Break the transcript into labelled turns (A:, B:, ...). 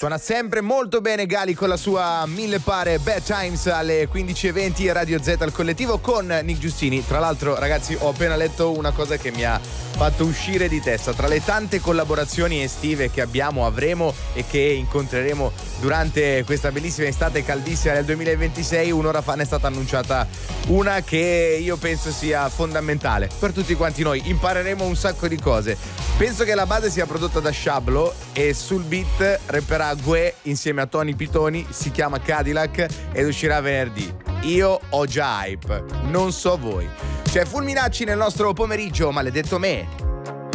A: Suona sempre molto bene Gali con la sua Mille Pare Bad Times alle 15:20 Radio Z al collettivo con Nick Giustini. Tra l'altro, ragazzi, ho appena letto una cosa che mi ha fatto uscire di testa. Tra le tante collaborazioni estive che avremo e che incontreremo durante questa bellissima estate caldissima del 2026, un'ora fa ne è stata annunciata una che io penso sia fondamentale per tutti quanti noi. Impareremo un sacco di cose. Penso che la base sia prodotta da Shablo e sul beat rapperà Gue insieme a Tony Pitoni, si chiama Cadillac ed uscirà venerdì. Io ho già hype, non so voi. C'è Fulminacci nel nostro pomeriggio, maledetto me.